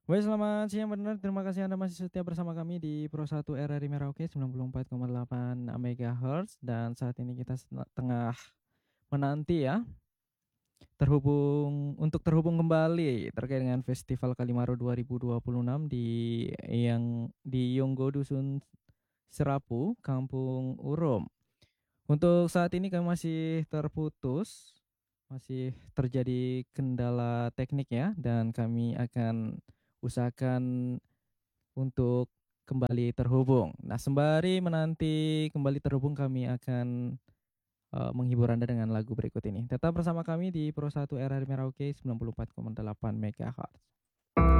Baik, selamat siang benar. Terima kasih Anda masih setia bersama kami di Pro 1 RRI Merauke 94,8 MHz dan saat ini kita tengah menanti ya terhubung kembali terkait dengan Festival Kalimaru 2026 di Yonggo Dusun Serapu, Kampung Urum. Untuk saat ini kami masih terputus, masih terjadi kendala teknik ya, dan kami akan usahakan untuk kembali terhubung. Nah, sembari menanti kembali terhubung, kami akan menghibur Anda dengan lagu berikut ini. Tetap bersama kami di Pro 1 RRI Merauke 94,8 MHz.